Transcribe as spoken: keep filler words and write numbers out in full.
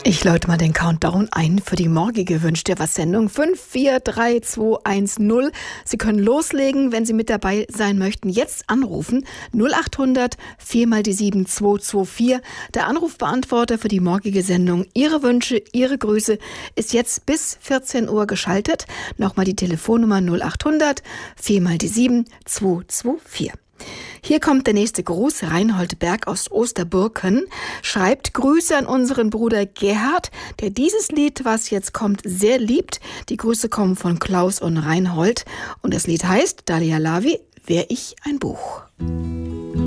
Ich läute mal den Countdown ein für die morgige Wünsch dir was Sendung fünf vier drei zwei eins null. Sie können loslegen, wenn Sie mit dabei sein möchten. Jetzt anrufen null acht hundert vier mal die sieben zwei zwei vier. Der Anrufbeantworter für die morgige Sendung. Ihre Wünsche, Ihre Grüße ist jetzt bis vierzehn Uhr geschaltet. Nochmal die Telefonnummer null acht hundert vier mal die sieben zwei zwei vier. Hier kommt der nächste Gruß. Reinhold Berg aus Osterburken schreibt Grüße an unseren Bruder Gerhard, der dieses Lied, was jetzt kommt, sehr liebt. Die Grüße kommen von Klaus und Reinhold und das Lied heißt Dalia Lavi, Wär ich ein Buch.